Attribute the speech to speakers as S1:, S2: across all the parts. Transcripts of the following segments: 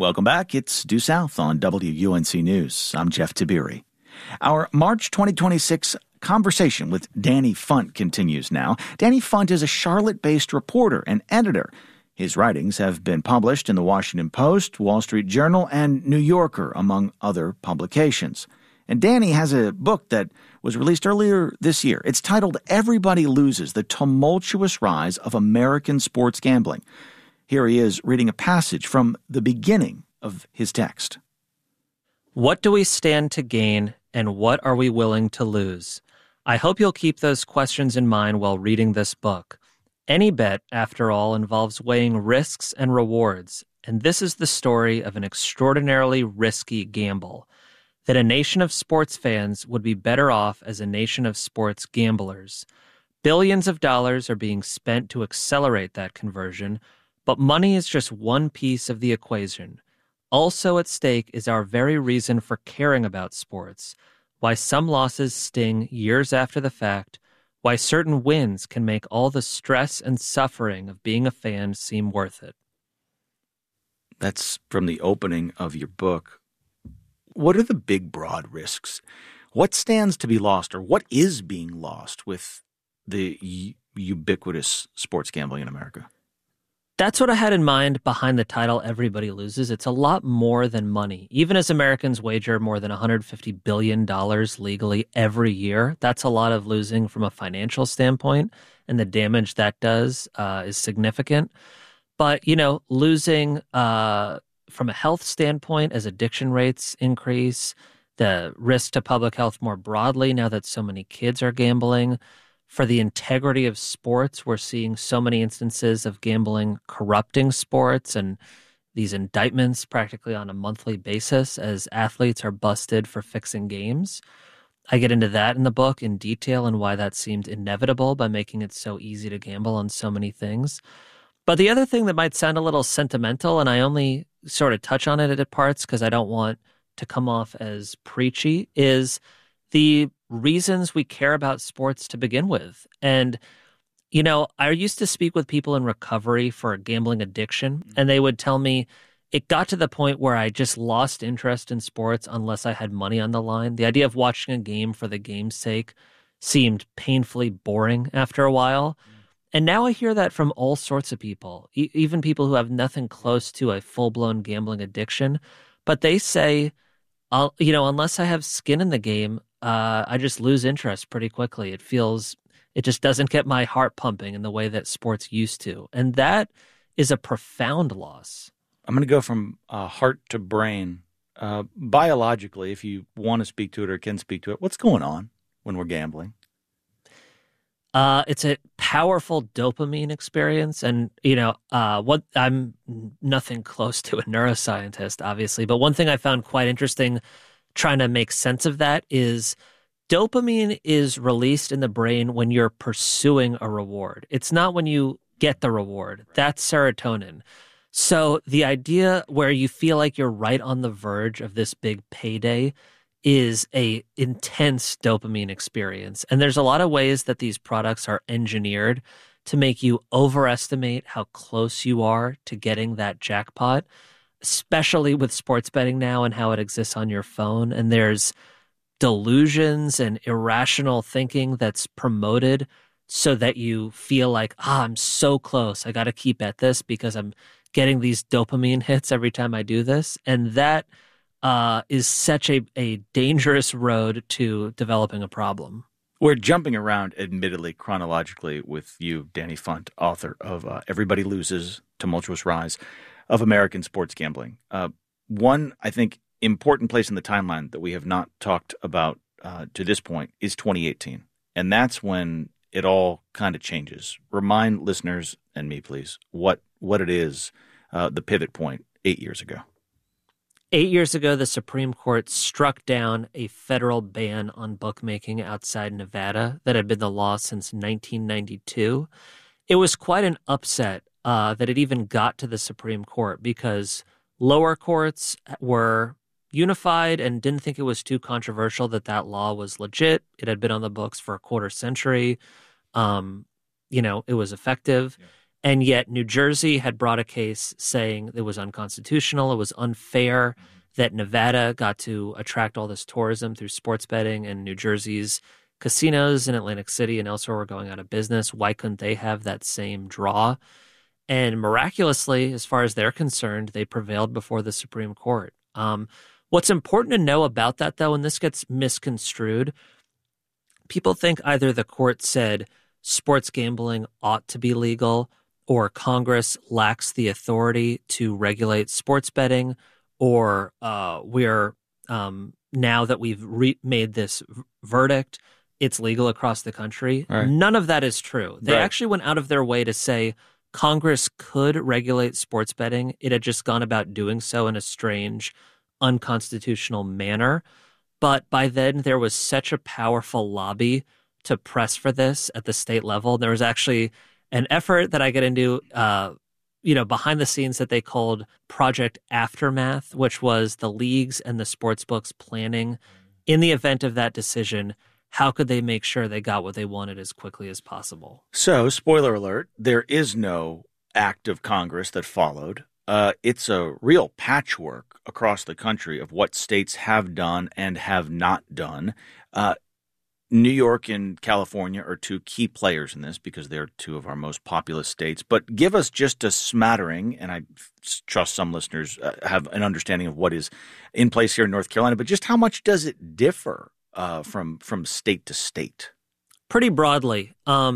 S1: Welcome back. It's Due South on WUNC News. I'm Jeff Tiberi. Our March 2026 conversation with Danny Funt continues now. Danny Funt is a Charlotte-based reporter and editor. His writings have been published in the Washington Post, Wall Street Journal, and New Yorker, among other publications. And Danny has a book that was released earlier this year. It's titled Everybody Loses: The Tumultuous Rise of American Sports Gambling. Here he is reading a passage from the beginning of his text.
S2: What do we stand to gain, and what are we willing to lose? I hope you'll keep those questions in mind while reading this book. Any bet, after all, involves weighing risks and rewards, and this is the story of an extraordinarily risky gamble. That a nation of sports fans would be better off as a nation of sports gamblers. Billions of dollars are being spent to accelerate that conversion, but money is just one piece of the equation. Also at stake is our very reason for caring about sports, why some losses sting years after the fact, why certain wins can make all the stress and suffering of being a fan seem worth it.
S1: That's from the opening of your book. What are the big, broad risks? What stands to be lost, or what is being lost with the ubiquitous sports gambling in America?
S2: That's what I had in mind behind the title Everybody Loses. It's a lot more than money. Even as Americans wager more than $150 billion legally every year, that's a lot of losing from a financial standpoint, and the damage that does is significant. But, losing from a health standpoint as addiction rates increase, the risk to public health more broadly now that so many kids are gambling. For the integrity of sports, we're seeing so many instances of gambling corrupting sports and these indictments practically on a monthly basis as athletes are busted for fixing games. I get into that in the book in detail and why that seemed inevitable by making it so easy to gamble on so many things. But the other thing that might sound a little sentimental, and I only sort of touch on it at parts because I don't want to come off as preachy, is the reasons we care about sports to begin with. And, I used to speak with people in recovery for a gambling addiction, and they would tell me it got to the point where I just lost interest in sports unless I had money on the line. The idea of watching a game for the game's sake seemed painfully boring after a while. And now I hear that from all sorts of people, even people who have nothing close to a full-blown gambling addiction. But they say, unless I have skin in the game, I just lose interest pretty quickly. It just doesn't get my heart pumping in the way that sports used to. And that is a profound loss.
S1: I'm going to go from heart to brain. Biologically, if you want to speak to it or can speak to it, what's going on when we're gambling?
S2: It's a powerful dopamine experience. And, what I'm nothing close to a neuroscientist, obviously, but one thing I found quite interesting trying to make sense of that is dopamine is released in the brain when you're pursuing a reward. It's not when you get the reward. That's serotonin. So the idea where you feel like you're right on the verge of this big payday is a intense dopamine experience. And there's a lot of ways that these products are engineered to make you overestimate how close you are to getting that jackpot, especially with sports betting now and how it exists on your phone. And there's delusions and irrational thinking that's promoted so that you feel like, I'm so close. I got to keep at this because I'm getting these dopamine hits every time I do this. And that is such a dangerous road to developing a problem.
S1: We're jumping around, admittedly, chronologically with you, Danny Funt, author of Everybody Loses: Tumultuous Rise of American Sports Gambling. One, I think, important place in the timeline that we have not talked about to this point is 2018. And that's when it all kind of changes. Remind listeners, and me please, what it is, the pivot point 8 years ago.
S2: 8 years ago, the Supreme Court struck down a federal ban on bookmaking outside Nevada that had been the law since 1992. It was quite an upset that it even got to the Supreme Court because lower courts were unified and didn't think it was too controversial that law was legit. It had been on the books for a quarter century. It was effective. Yeah. And yet New Jersey had brought a case saying it was unconstitutional, it was unfair that Nevada got to attract all this tourism through sports betting, and New Jersey's casinos in Atlantic City and elsewhere were going out of business. Why couldn't they have that same draw? And miraculously, as far as they're concerned, they prevailed before the Supreme Court. What's important to know about that, though, and this gets misconstrued, people think either the court said sports gambling ought to be legal or Congress lacks the authority to regulate sports betting, or we're now that we've made this verdict, it's legal across the country. Right. None of that is true. They actually went out of their way to say Congress could regulate sports betting. It had just gone about doing so in a strange, unconstitutional manner. But by then, there was such a powerful lobby to press for this at the state level. There was actually an effort that I get into, behind the scenes that they called Project Aftermath, which was the leagues and the sports books planning in the event of that decision. How could they make sure they got what they wanted as quickly as possible?
S1: So, spoiler alert, there is no act of Congress that followed. It's a real patchwork across the country of what states have done and have not done. New York and California are two key players in this because they're two of our most populous states. But give us just a smattering, and I trust some listeners have an understanding of what is in place here in North Carolina, but just how much does it differ from state to state?
S2: Pretty broadly.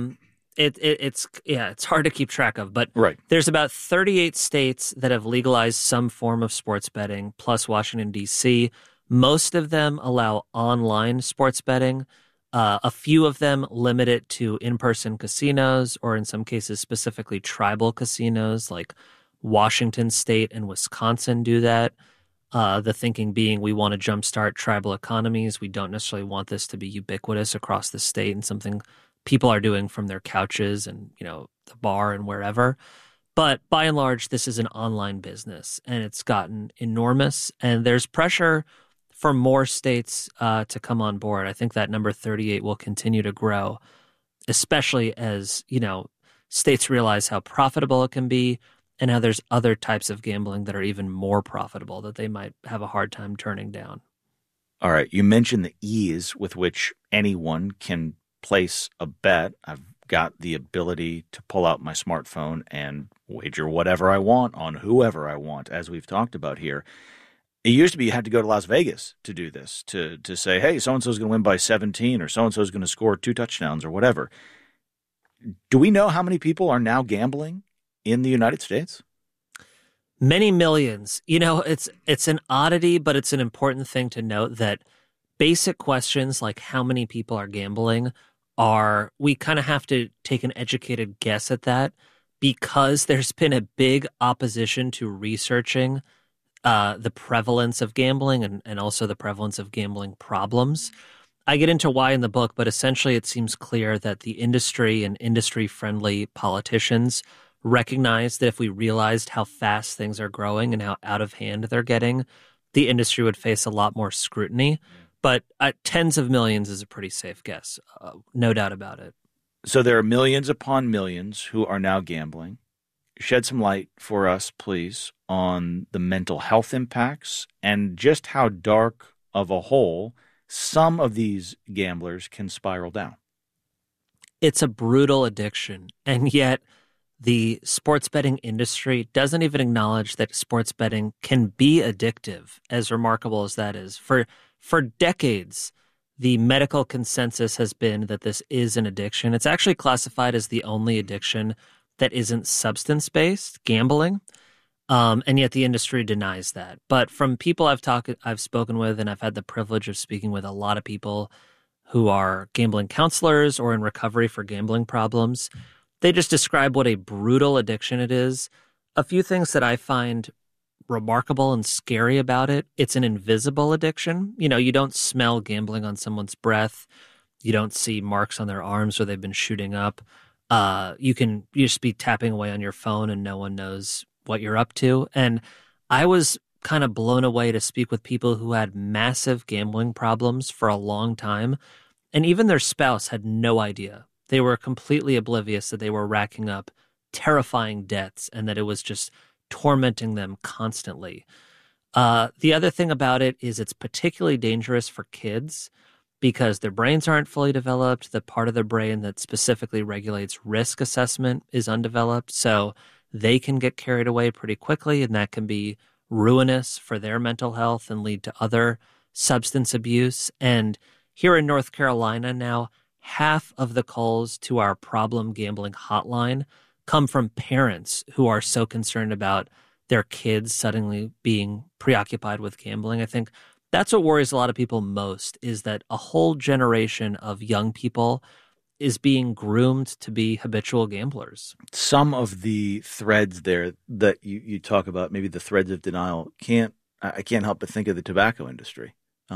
S2: It's hard to keep track of, but There's about 38 states that have legalized some form of sports betting, plus Washington, D.C. Most of them allow online sports betting. A few of them limit it to in-person casinos, or in some cases specifically tribal casinos, like Washington State and Wisconsin do that. The thinking being we want to jumpstart tribal economies. We don't necessarily want this to be ubiquitous across the state and something people are doing from their couches and, the bar and wherever. But by and large, this is an online business, and it's gotten enormous, and there's pressure for more states to come on board. I think that number 38 will continue to grow, especially as, states realize how profitable it can be and how there's other types of gambling that are even more profitable that they might have a hard time turning down.
S1: All right. You mentioned the ease with which anyone can place a bet. I've got the ability to pull out my smartphone and wager whatever I want on whoever I want, as we've talked about here. It used to be you had to go to Las Vegas to do this, to say, hey, so-and-so is going to win by 17 or so-and-so is going to score 2 touchdowns or whatever. Do we know how many people are now gambling in the United States?
S2: Many millions. It's an oddity, but it's an important thing to note that basic questions like how many people are gambling we kind of have to take an educated guess at that because there's been a big opposition to researching the prevalence of gambling and also the prevalence of gambling problems. I get into why in the book, but essentially it seems clear that the industry and industry-friendly politicians recognize that if we realized how fast things are growing and how out of hand they're getting, the industry would face a lot more scrutiny. But tens of millions is a pretty safe guess, no doubt about it.
S1: So there are millions upon millions who are now gambling. Shed some light for us, please, on the mental health impacts and just how dark of a hole some of these gamblers can spiral down.
S2: It's a brutal addiction, and yet the sports betting industry doesn't even acknowledge that sports betting can be addictive, as remarkable as that is. For decades, the medical consensus has been that this is an addiction. It's actually classified as the only addiction that isn't substance-based, gambling, and yet the industry denies that. But from people I've spoken with, and I've had the privilege of speaking with a lot of people who are gambling counselors or in recovery for gambling problems, they just describe what a brutal addiction it is. A few things that I find remarkable and scary about it: it's an invisible addiction. You don't smell gambling on someone's breath. You don't see marks on their arms where they've been shooting up. You just be tapping away on your phone and no one knows what you're up to. And I was kind of blown away to speak with people who had massive gambling problems for a long time. And even their spouse had no idea. They were completely oblivious that they were racking up terrifying debts and that it was just tormenting them constantly. The other thing about it is it's particularly dangerous for kids because their brains aren't fully developed. The part of the brain that specifically regulates risk assessment is undeveloped. So they can get carried away pretty quickly, and that can be ruinous for their mental health and lead to other substance abuse. And here in North Carolina now, half of the calls to our problem gambling hotline come from parents who are so concerned about their kids suddenly being preoccupied with gambling. I think that's what worries a lot of people most, is that a whole generation of young people is being groomed to be habitual gamblers.
S1: Some of the threads there that you talk about, maybe the threads of denial, I can't help but think of the tobacco industry.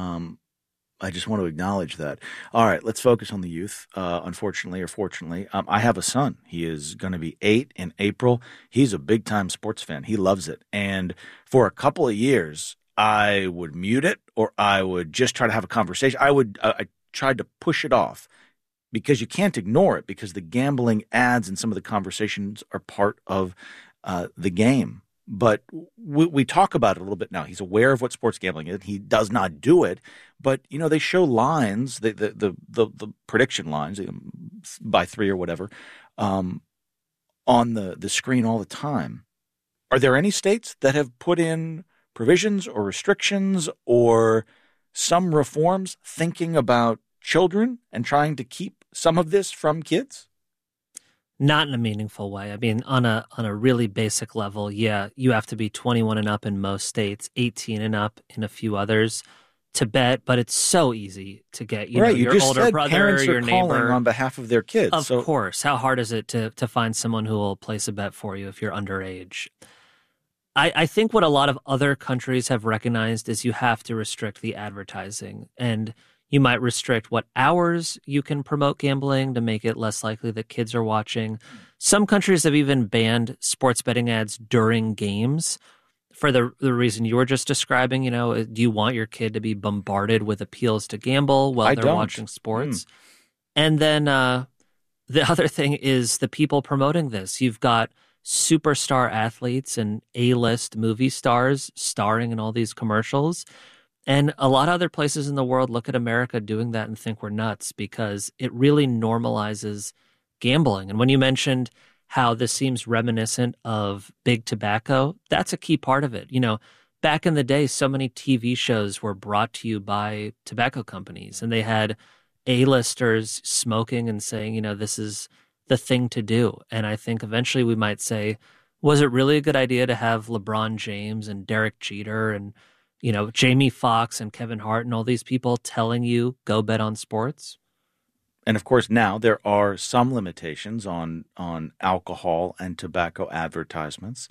S1: I just want to acknowledge that. All right, let's focus on the youth, unfortunately or fortunately. I have a son. He is going to be 8 in April. He's a big-time sports fan. He loves it. And for a couple of years, I would mute it or I would just try to have a conversation. I tried to push it off because you can't ignore it because the gambling ads and some of the conversations are part of the game. But we talk about it a little bit now. He's aware of what sports gambling is. He does not do it. But, they show lines, the prediction lines by 3 or whatever, on the screen all the time. Are there any states that have put in provisions or restrictions or some reforms thinking about children and trying to keep some of this from kids?
S2: Not in a meaningful way. I mean, on a really basic level, yeah, you have to be 21 and up in most states, 18 and up in a few others to bet, but it's so easy to get,
S1: you
S2: your
S1: just
S2: older
S1: said
S2: brother,
S1: parents
S2: your
S1: are
S2: neighbor.
S1: Calling on behalf of their kids.
S2: Of course. How hard is it to find someone who will place a bet for you if you're underage? I think what a lot of other countries have recognized is you have to restrict the advertising, and you might restrict what hours you can promote gambling to make it less likely that kids are watching. Some countries have even banned sports betting ads during games for the reason you were just describing. Do you want your kid to be bombarded with appeals to gamble while they're watching sports? And then the other thing is the people promoting this. You've got superstar athletes and A-list movie stars starring in all these commercials. And a lot of other places in the world look at America doing that and think we're nuts because it really normalizes gambling. And when you mentioned how this seems reminiscent of big tobacco, that's a key part of it. Back in the day, so many TV shows were brought to you by tobacco companies, and they had A-listers smoking and saying, this is the thing to do. And I think eventually we might say, was it really a good idea to have LeBron James and Derek Jeter and Jamie Foxx and Kevin Hart and all these people telling you, go bet on sports?
S1: And of course, now there are some limitations on alcohol and tobacco advertisements.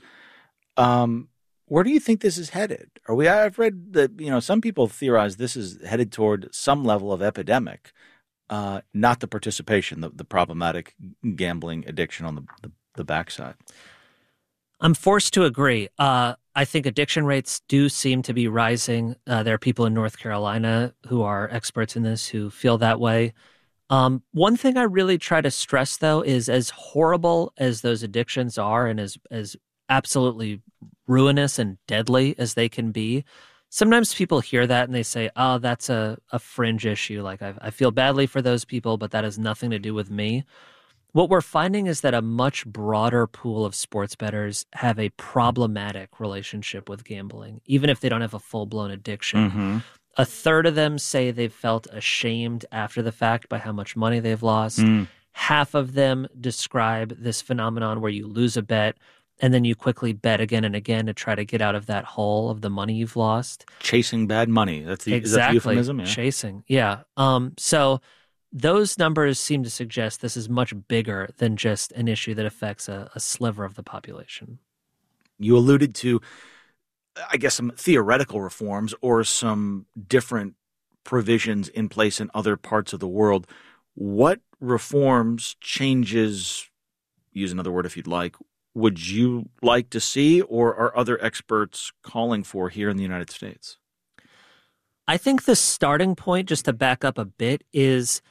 S1: Where do you think this is headed? I've read that, some people theorize this is headed toward some level of epidemic, not the participation, the problematic gambling addiction on the backside.
S2: I'm forced to agree. I think addiction rates do seem to be rising. There are people in North Carolina who are experts in this who feel that way. One thing I really try to stress, though, is as horrible as those addictions are and as absolutely ruinous and deadly as they can be, sometimes people hear that and they say, oh, that's a fringe issue. Like, I feel badly for those people, but that has nothing to do with me. What we're finding is that a much broader pool of sports bettors have a problematic relationship with gambling, even if they don't have a full-blown addiction.
S1: Mm-hmm.
S2: A third of them say they've felt ashamed after the fact by how much money they've lost. Half of them describe this phenomenon where you lose a bet and then you quickly bet again and again to try to get out of that hole of the money you've lost.
S1: Chasing bad money. Is that the euphemism? Yeah.
S2: Chasing. Yeah. So those numbers seem to suggest this is much bigger than just an issue that affects a sliver of the population.
S1: You alluded to, I guess, some theoretical reforms or some different provisions in place in other parts of the world. What reforms, changes, use another word if you'd like, would you like to see or are other experts calling for here in the United States?
S2: I think the starting point, just to back up a bit, is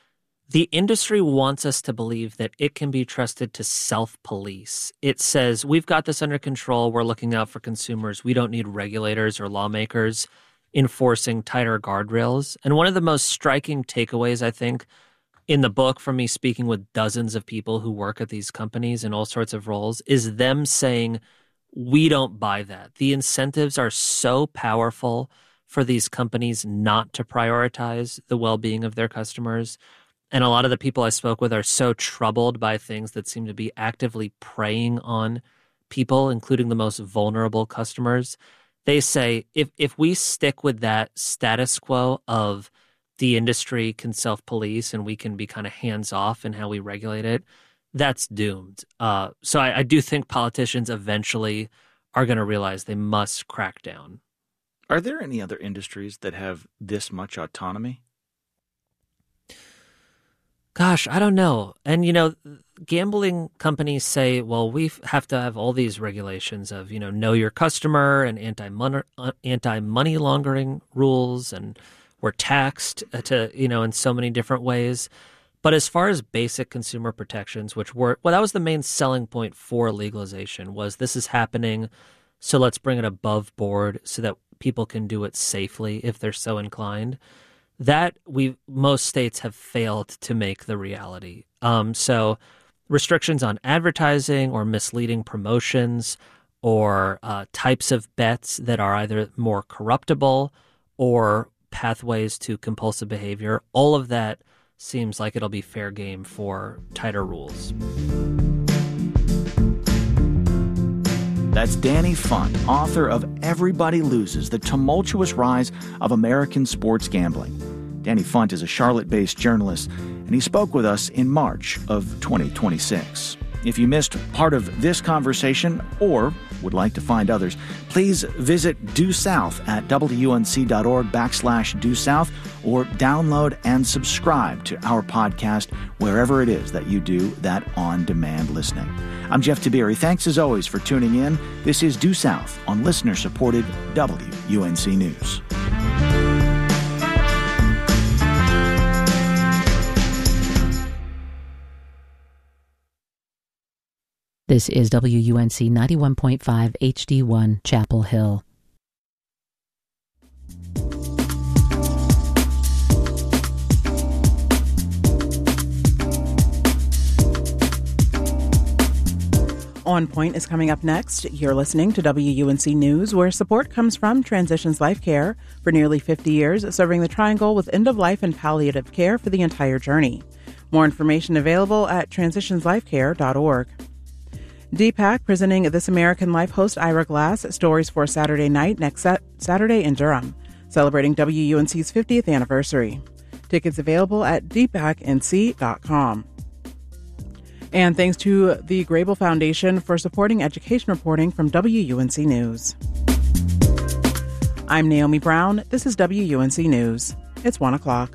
S2: The industry wants us to believe that it can be trusted to self-police. It says, we've got this under control. We're looking out for consumers. We don't need regulators or lawmakers enforcing tighter guardrails. And one of the most striking takeaways, I think, in the book from me speaking with dozens of people who work at these companies in all sorts of roles is them saying, we don't buy that. The incentives are so powerful for these companies not to prioritize the well-being of their customers. And a lot of the people I spoke with are so troubled by things that seem to be actively preying on people, including the most vulnerable customers. They say, if we stick with that status quo of the industry can self-police and we can be kind of hands-off in how we regulate it, that's doomed. So I do think politicians eventually are going to realize they must crack down.
S1: Are there any other industries that have this much autonomy?
S2: Gosh, I don't know. And, gambling companies say, well, we have to have all these regulations of, know your customer and anti-money laundering rules, and we're taxed in so many different ways. But as far as basic consumer protections, that was the main selling point for legalization, was this is happening, so let's bring it above board so that people can do it safely if they're so inclined. That most states have failed to make the reality. So restrictions on advertising or misleading promotions or types of bets that are either more corruptible or pathways to compulsive behavior, all of that seems like it'll be fair game for tighter rules.
S1: That's Danny Funt, author of Everybody Loses, The Tumultuous Rise of American Sports Gambling. Danny Funt is a Charlotte-based journalist, and he spoke with us in March of 2026. If you missed part of this conversation or would like to find others, please visit Due South at WUNC.org/Due South or download and subscribe to our podcast wherever it is that you do that on-demand listening. I'm Jeff Tiberi. Thanks as always for tuning in. This is Due South on listener-supported WUNC News.
S3: This is WUNC 91.5 HD1 Chapel Hill.
S4: On Point is coming up next. You're listening to WUNC News, where support comes from Transitions Life Care. For nearly 50 years, serving the Triangle with end-of-life and palliative care for the entire journey. More information available at transitionslifecare.org. DPAC presenting This American Life host Ira Glass, Stories for Saturday Night, next Saturday in Durham, celebrating WUNC's 50th anniversary. Tickets available at dpacnc.com. And thanks to the Grable Foundation for supporting education reporting from WUNC News. I'm Naomi Brown. This is WUNC News. It's 1 o'clock.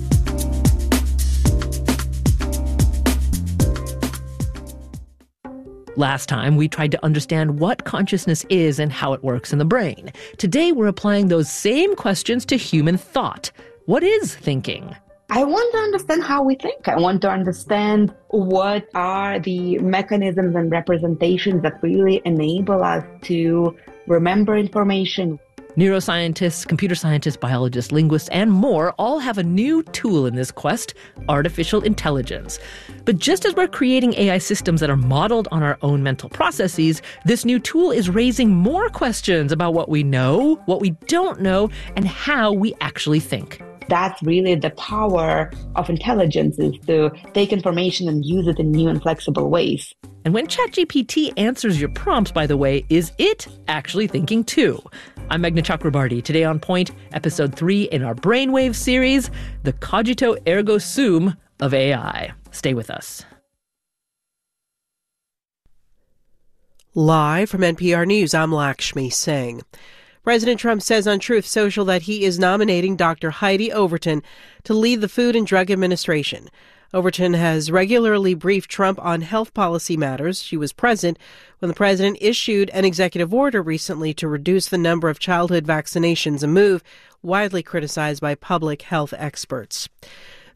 S5: Last time, we tried to understand what consciousness is and how it works in the brain. Today, we're applying those same questions to human thought. What is thinking?
S6: I want to understand how we think. I want to understand what are the mechanisms and representations that really enable us to remember information.
S5: Neuroscientists, computer scientists, biologists, linguists, and more all have a new tool in this quest, artificial intelligence. But just as we're creating AI systems that are modeled on our own mental processes, this new tool is raising more questions about what we know, what we don't know, and how we actually think.
S6: That's really the power of intelligence, is to take information and use it in new and flexible ways.
S5: And when ChatGPT answers your prompts, by the way, is it actually thinking too? I'm Meghna Chakrabarty. Today on Point, episode 3 in our Brainwave series, the cogito ergo sum of AI. Stay with us.
S7: Live from NPR News, I'm Lakshmi Singh. President Trump says on Truth Social that he is nominating Dr. Heidi Overton to lead the Food and Drug Administration. Overton has regularly briefed Trump on health policy matters. She was present when the president issued an executive order recently to reduce the number of childhood vaccinations, a move widely criticized by public health experts.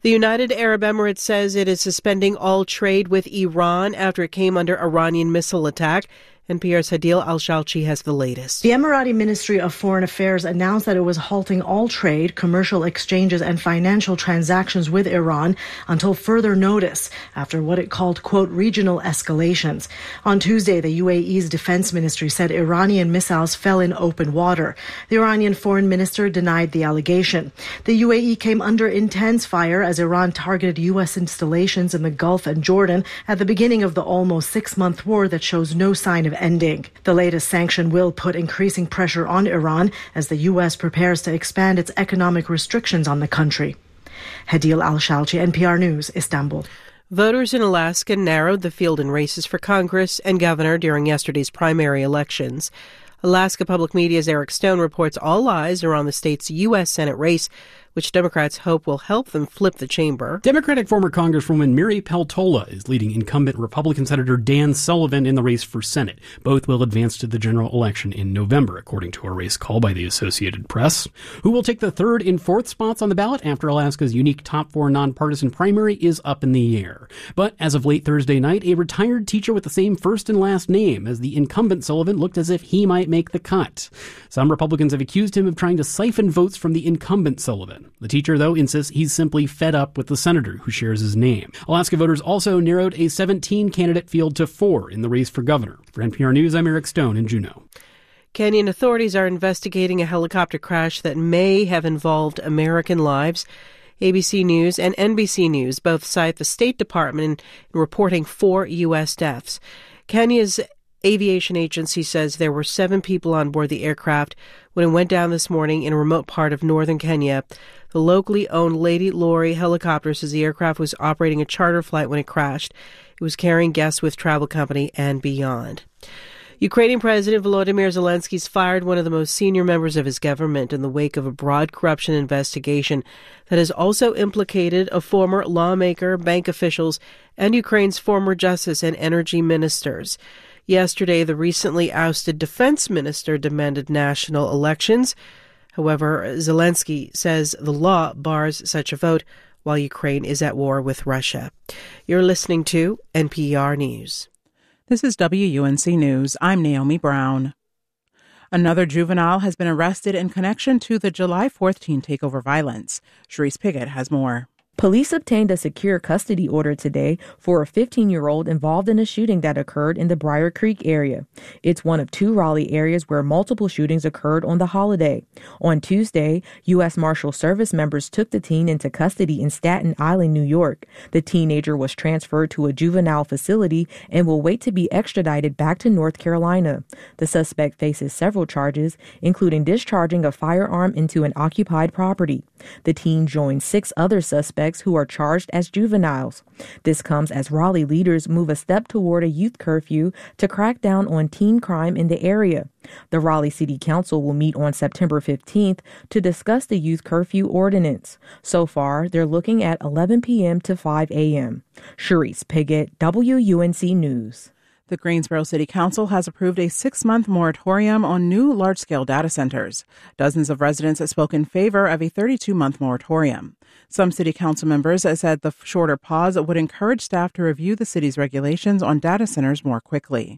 S7: The United Arab Emirates says it is suspending all trade with Iran after it came under Iranian missile attack. NPR's Hadil Al-Shalchi has the latest.
S8: The Emirati Ministry of Foreign Affairs announced that it was halting all trade, commercial exchanges, and financial transactions with Iran until further notice after what it called, quote, regional escalations. On Tuesday, the UAE's defense ministry said Iranian missiles fell in open water. The Iranian foreign minister denied the allegation. The UAE came under intense fire as Iran targeted U.S. installations in the Gulf and Jordan at the beginning of the almost 6-month war that shows no sign of ending. The latest sanction will put increasing pressure on Iran as the U.S. prepares to expand its economic restrictions on the country. Hadil Al-Shalchi, NPR News, Istanbul.
S7: Voters in Alaska narrowed the field in races for Congress and governor during yesterday's primary elections. Alaska Public Media's Eric Stone reports all eyes are on the state's U.S. Senate race, which Democrats hope will help them flip the chamber.
S9: Democratic former Congresswoman Mary Peltola is leading incumbent Republican Senator Dan Sullivan in the race for Senate. Both will advance to the general election in November, according to a race call by the Associated Press. Who will take the third and fourth spots on the ballot after Alaska's unique top four nonpartisan primary is up in the air. But as of late Thursday night, a retired teacher with the same first and last name as the incumbent Sullivan looked as if he might make the cut. Some Republicans have accused him of trying to siphon votes from the incumbent Sullivan. The teacher, though, insists he's simply fed up with the senator who shares his name. Alaska voters also narrowed a 17-candidate field to 4 in the race for governor. For NPR News, I'm Eric Stone in Juneau.
S7: Kenyan authorities are investigating a helicopter crash that may have involved American lives. ABC News and NBC News both cite the State Department in reporting 4 U.S. deaths. Kenya's aviation agency says there were 7 people on board the aircraft when it went down this morning in a remote part of northern Kenya. The locally owned Lady Lori helicopter says the aircraft was operating a charter flight when it crashed. It was carrying guests with travel company and beyond. Ukrainian President Volodymyr Zelensky's fired one of the most senior members of his government in the wake of a broad corruption investigation that has also implicated a former lawmaker, bank officials, and Ukraine's former justice and energy ministers. Yesterday, the recently ousted defense minister demanded national elections. However, Zelensky says the law bars such a vote while Ukraine is at war with Russia. You're listening to NPR News.
S4: This is WUNC News. I'm Naomi Brown. Another juvenile has been arrested in connection to the July 4th teen takeover violence. Sharice Piggott has more.
S10: Police obtained a secure custody order today for a 15-year-old involved in a shooting that occurred in the Briar Creek area. It's one of 2 Raleigh areas where multiple shootings occurred on the holiday. On Tuesday, U.S. Marshal Service members took the teen into custody in Staten Island, New York. The teenager was transferred to a juvenile facility and will wait to be extradited back to North Carolina. The suspect faces several charges, including discharging a firearm into an occupied property. The teen joined 6 other suspects who are charged as juveniles. This comes as Raleigh leaders move a step toward a youth curfew to crack down on teen crime in the area. The Raleigh City Council will meet on September 15th to discuss the youth curfew ordinance. So far, they're looking at 11 p.m. to 5 a.m. Sharice Piggott, WUNC News.
S4: The Greensboro City Council has approved a 6-month moratorium on new large-scale data centers. Dozens of residents have spoken in favor of a 32-month moratorium. Some city council members said the shorter pause would encourage staff to review the city's regulations on data centers more quickly.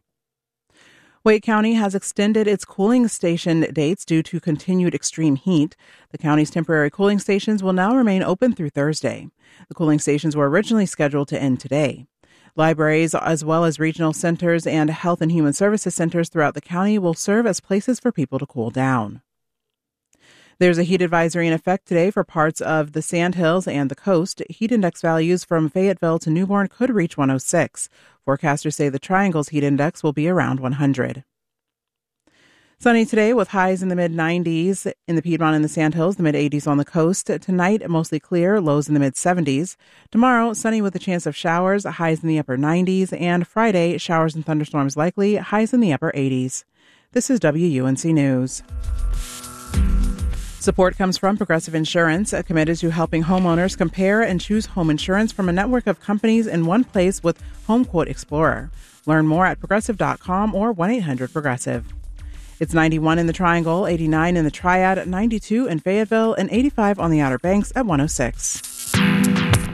S4: Wake County has extended its cooling station dates due to continued extreme heat. The county's temporary cooling stations will now remain open through Thursday. The cooling stations were originally scheduled to end today. Libraries, as well as regional centers and health and human services centers throughout the county, will serve as places for people to cool down. There's a heat advisory in effect today for parts of the Sandhills and the coast. Heat index values from Fayetteville to Newborn could reach 106. Forecasters say the Triangle's heat index will be around 100. Sunny today with highs in the mid-90s in the Piedmont and the Sandhills, the mid-80s on the coast. Tonight, mostly clear, lows in the mid-70s. Tomorrow, sunny with a chance of showers, highs in the upper 90s. And Friday, showers and thunderstorms likely, highs in the upper 80s. This is WUNC News. Support comes from Progressive Insurance, committed to helping homeowners compare and choose home insurance from a network of companies in one place with Home Quote Explorer. Learn more at progressive.com or 1-800-PROGRESSIVE. It's 91 in the Triangle, 89 in the Triad, 92 in Fayetteville, and 85 on the Outer Banks at 106.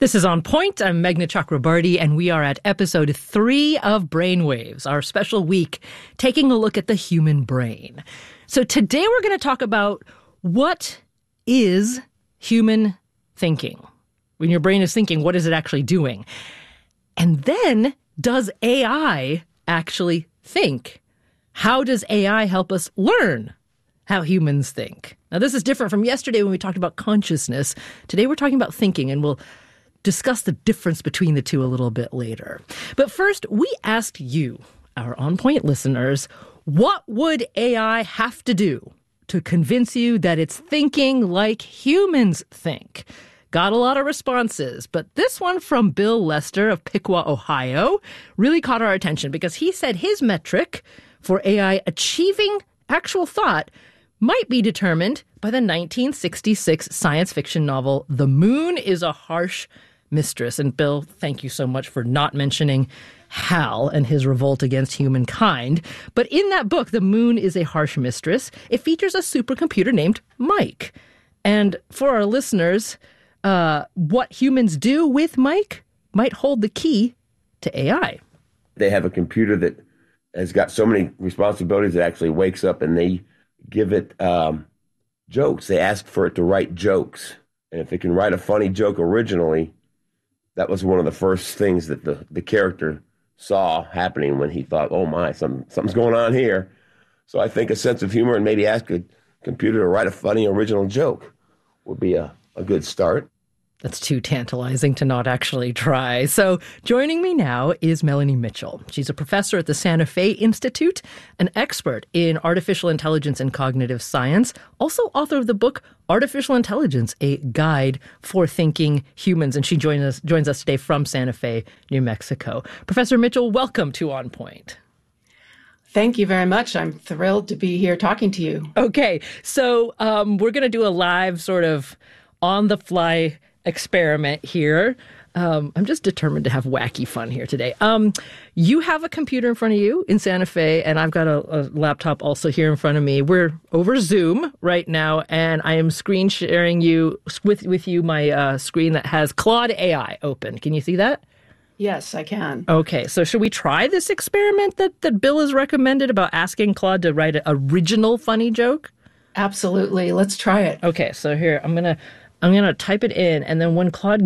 S5: This is On Point. I'm Meghna Chakrabarty, and we are at episode 3 of Brainwaves, our special week taking a look at the human brain. So today we're going to talk about what is human thinking. When your brain is thinking, what is it actually doing? And then, does AI actually think? How does AI help us learn how humans think? Now, this is different from yesterday when we talked about consciousness. Today we're talking about thinking, and we'll discuss the difference between the two a little bit later. But first, we asked you, our On Point listeners, what would AI have to do to convince you that it's thinking like humans think? Got a lot of responses, but this one from Bill Lester of Piqua, Ohio, really caught our attention because he said his metric for AI achieving actual thought might be determined by the 1966 science fiction novel The Moon is a Harsh Mistress. And Bill, thank you so much for not mentioning Hal and his revolt against humankind. But in that book, The Moon is a Harsh Mistress, it features a supercomputer named Mike. And for our listeners, what humans do with Mike might hold the key to AI.
S11: They have a computer that has got so many responsibilities that actually wakes up and they give it jokes. They ask for it to write jokes. And if it can write a funny joke originally, that was one of the first things that the character saw happening when he thought, oh my, something's going on here. So I think a sense of humor and maybe ask a computer to write a funny original joke would be a good start.
S5: That's too tantalizing to not actually try. So joining me now is Melanie Mitchell. She's a professor at the Santa Fe Institute, an expert in artificial intelligence and cognitive science, also author of the book Artificial Intelligence, a Guide for Thinking Humans. And she joins us today from Santa Fe, New Mexico. Professor Mitchell, welcome to On Point.
S12: Thank you very much. I'm thrilled to be here talking to you.
S5: Okay, so we're going to do a live sort of on-the-fly experiment here. I'm just determined to have wacky fun here today. You have a computer in front of you in Santa Fe, and I've got a laptop also here in front of me. We're over Zoom right now, and I am screen sharing with you my screen that has Claude AI open. Can you see that?
S12: Yes, I can.
S5: Okay, so should we try this experiment that Bill has recommended about asking Claude to write an original funny joke?
S12: Absolutely. Let's try it.
S5: Okay, so here, I'm gonna type it in, and then when Claude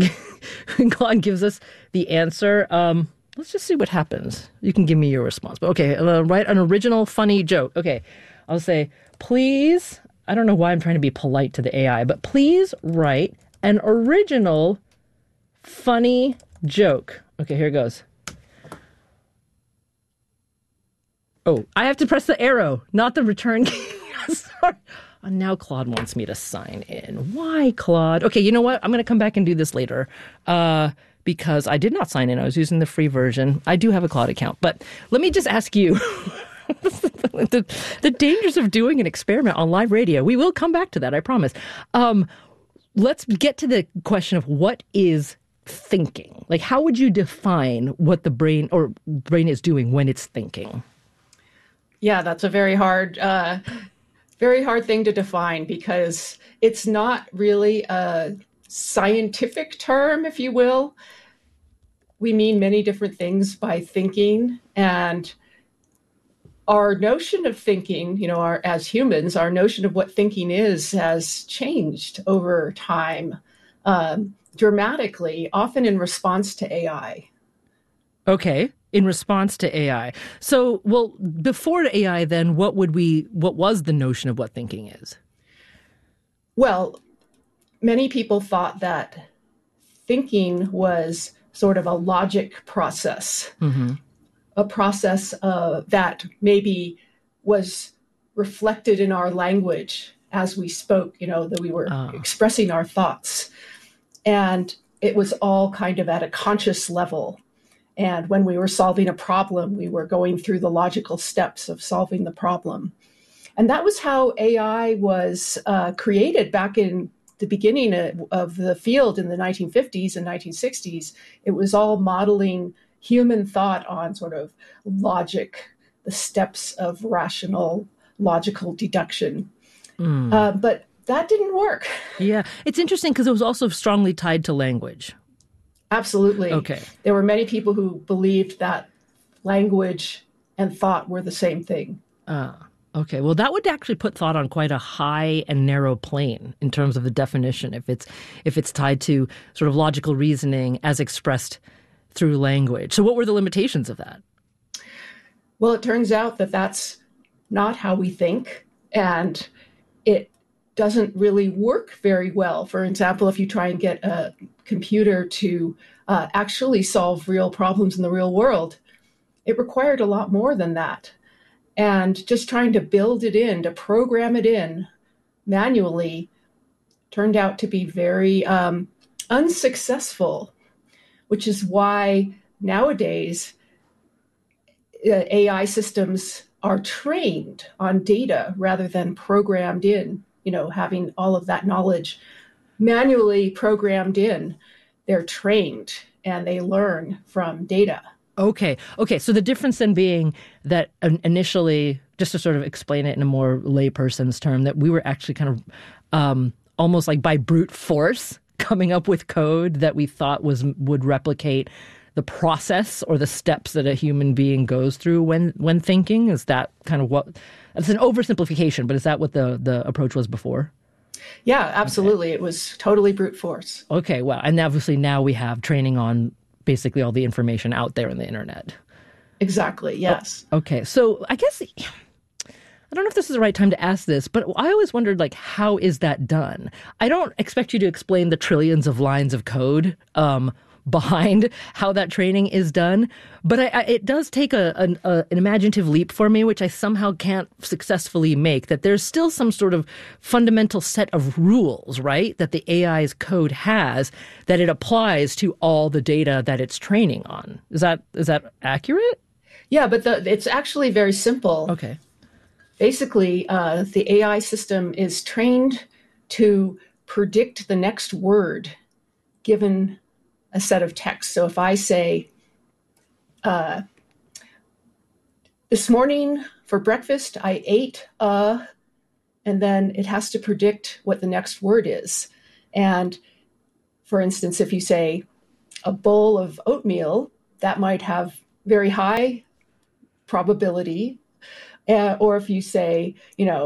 S5: gives us the answer, let's just see what happens. You can give me your response. But okay, write an original funny joke. Okay, I'll say, please, I don't know why I'm trying to be polite to the AI, but please write an original funny joke. Okay, here it goes. Oh, I have to press the arrow, not the return key. Sorry. Now Claude wants me to sign in. Why, Claude? Okay, you know what? I'm going to come back and do this later because I did not sign in. I was using the free version. I do have a Claude account. But let me just ask you, the dangers of doing an experiment on live radio. We will come back to that, I promise. Let's get to the question of what is thinking. Like, how would you define what the brain is doing when it's thinking?
S12: Yeah, that's a very hard thing to define because it's not really a scientific term, if you will. We mean many different things by thinking, and our notion of thinking, as humans, our notion of what thinking is has changed over time dramatically, often in response to AI.
S5: Okay. In response to AI. So, well, before AI, then, what was the notion of what thinking is?
S12: Well, many people thought that thinking was sort of a logic process, a process that maybe was reflected in our language as we spoke, that we were expressing our thoughts. And it was all kind of at a conscious level. And when we were solving a problem, we were going through the logical steps of solving the problem. And that was how AI was created back in the beginning of the field in the 1950s and 1960s. It was all modeling human thought on sort of logic, the steps of rational, logical deduction. But that didn't work.
S5: Yeah, it's interesting because it was also strongly tied to language.
S12: Absolutely.
S5: Okay.
S12: There were many people who believed that language and thought were the same thing.
S5: Okay. Well, that would actually put thought on quite a high and narrow plane in terms of the definition, if it's tied to sort of logical reasoning as expressed through language. So what were the limitations of that?
S12: Well, it turns out that that's not how we think, and it doesn't really work very well. For example, if you try and get a computer to actually solve real problems in the real world, it required a lot more than that. And just trying to build it in, to program it in manually, turned out to be very unsuccessful, which is why nowadays AI systems are trained on data rather than programmed in, having all of that knowledge manually programmed in. They're trained and they learn from data.
S5: Okay. So the difference then being that initially, just to sort of explain it in a more layperson's term, that we were actually kind of almost like by brute force coming up with code that we thought would replicate the process or the steps that a human being goes through when thinking. Is that kind of what? It's an oversimplification, but is that what the approach was before?
S12: Yeah, absolutely. Okay. It was totally brute force.
S5: Okay, well, and obviously now we have training on basically all the information out there on the internet.
S12: Exactly, yes.
S5: Okay, so I guess, I don't know if this is the right time to ask this, but I always wondered, how is that done? I don't expect you to explain the trillions of lines of code behind how that training is done, but it does take an imaginative leap for me, which I somehow can't successfully make, that there's still some sort of fundamental set of rules, right, that the AI's code has that it applies to all the data that it's training on. Is that accurate?
S12: Yeah, but it's actually very simple.
S5: Okay.
S12: Basically, the AI system is trained to predict the next word given a set of text. So if I say, this morning for breakfast, I ate and then it has to predict what the next word is. And for instance, if you say a bowl of oatmeal, that might have very high probability. Or if you say,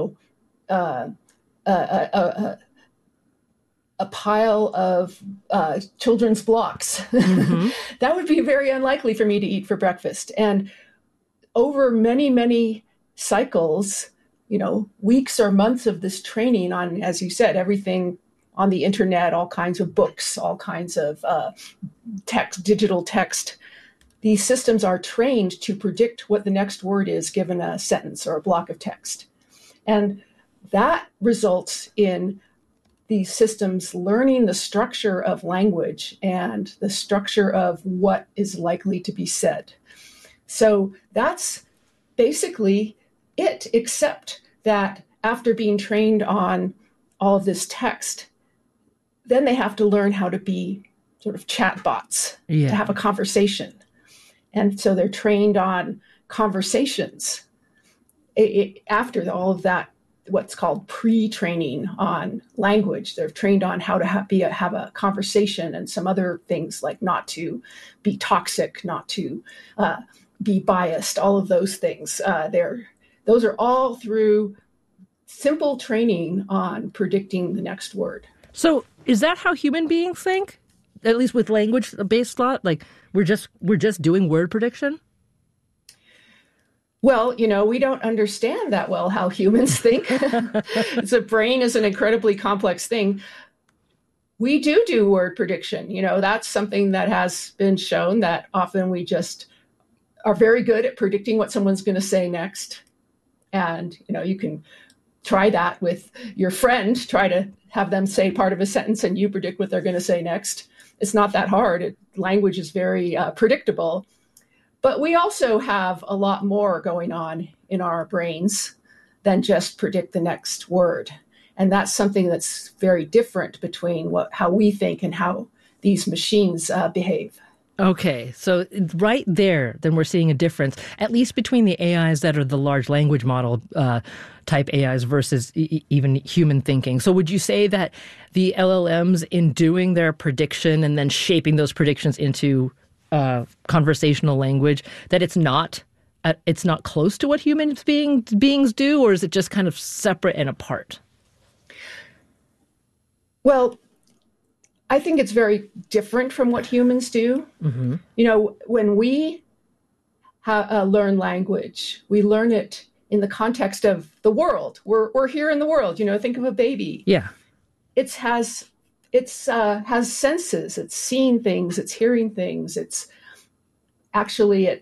S12: a pile of children's blocks. Mm-hmm. That would be very unlikely for me to eat for breakfast. And over many, many cycles, weeks or months of this training on, as you said, everything on the internet, all kinds of books, all kinds of text, digital text, these systems are trained to predict what the next word is given a sentence or a block of text. And that results in these systems learning the structure of language and the structure of what is likely to be said. So that's basically it, except that after being trained on all of this text, then they have to learn how to be sort of chatbots, to have a conversation. And so they're trained on conversations. After all of that, what's called pre-training on language. They're trained on how to have a conversation and some other things like not to be toxic, not to be biased, all of those things. Those are all through simple training on predicting the next word.
S5: So is that how human beings think? At least with language-based thought? Like we're just doing word prediction?
S12: Well, we don't understand that well how humans think. The brain is an incredibly complex thing. We do word prediction. That's something that has been shown that often we just are very good at predicting what someone's going to say next. And, you can try that with your friend, try to have them say part of a sentence and you predict what they're going to say next. It's not that hard. Language is very predictable. But we also have a lot more going on in our brains than just predict the next word. And that's something that's very different between how we think and how these machines behave.
S5: Okay, so right there, then we're seeing a difference, at least between the AIs that are the large language model type AIs versus even human thinking. So would you say that the LLMs, in doing their prediction and then shaping those predictions into conversational language, that it's not close to what human beings do, or is it just kind of separate and apart?
S12: Well, I think it's very different from what humans do. Mm-hmm. You know, when we learn language, we learn it in the context of the world. We're here in the world. You know, think of a baby.
S5: Yeah,
S12: it has senses. It's seeing things. It's hearing things. It's actually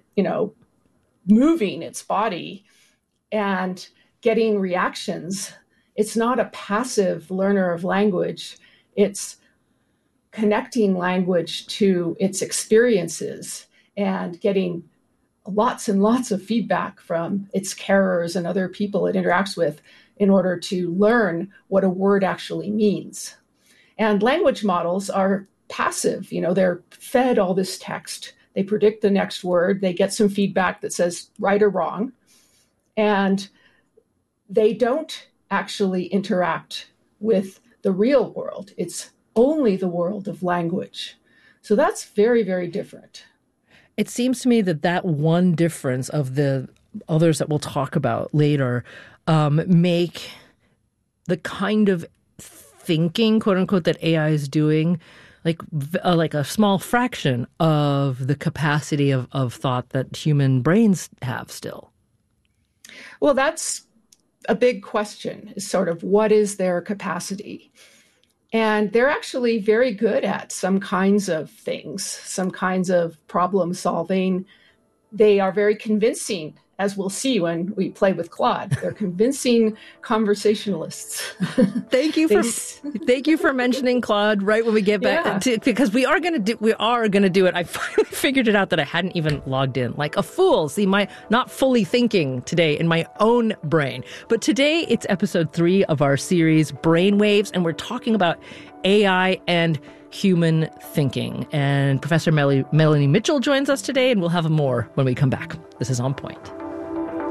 S12: moving its body and getting reactions. It's not a passive learner of language. It's connecting language to its experiences and getting lots and lots of feedback from its carers and other people it interacts with in order to learn what a word actually means. And language models are passive. You know, they're fed all this text. They predict the next word. They get some feedback that says right or wrong. And they don't actually interact with the real world. It's only the world of language. So that's very, very different.
S5: It seems to me that one difference of the others that we'll talk about later make the kind of thinking, quote unquote, that AI is doing like a small fraction of the capacity of thought that human brains have still.
S12: Well, that's a big question, is sort of what is their capacity? And they're actually very good at some kinds of things, some kinds of problem solving. They are very convincing, as we'll see when we play with Claude. They're convincing conversationalists.
S5: Thank you for mentioning Claude right when we get back to, because we are going to do it. I finally figured it out that I hadn't even logged in like a fool. See, my not fully thinking today in my own brain. But today it's episode 3 of our series Brainwaves, and we're talking about AI and human thinking. And Professor Melanie Mitchell joins us today, and we'll have more when we come back. This is On Point.